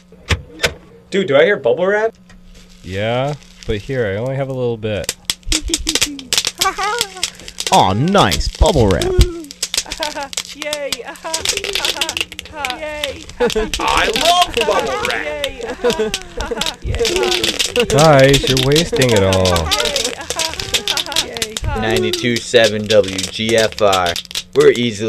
Dude, do I hear bubble wrap? Yeah, but here, I only have a little bit. Aw, nice. Bubble wrap. Yay! Yay! I love bubble wrap! Guys, you're wasting it all. 92.7 WGFR. We're easily